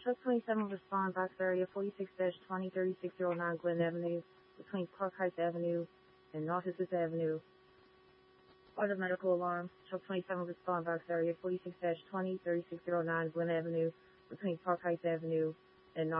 Truck 27 respond box area 46-203609 Glen Avenue between Park Heights Avenue and Narcissus Avenue. Order medical alarm. Truck 27 respond box area 46-203609 Glen Avenue between Park Heights Avenue and